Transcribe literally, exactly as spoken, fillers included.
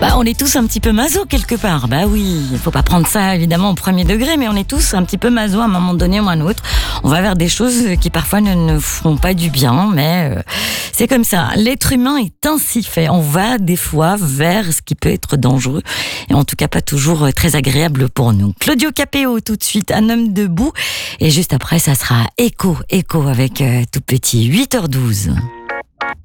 Bah, on est tous un petit peu maso quelque part. Bah oui, il faut pas prendre ça évidemment au premier degré, mais on est tous un petit peu maso à un moment donné ou à un autre. On va vers des choses qui parfois ne nous font pas du bien, mais euh, c'est comme ça. L'être humain est ainsi fait. On va des fois vers ce qui peut être dangereux et en tout cas pas toujours très agréable pour nous. Claudio Capéo tout de suite, Un homme debout. Et juste après, ça sera Écho, Écho avec euh, tout petit, huit heures douze.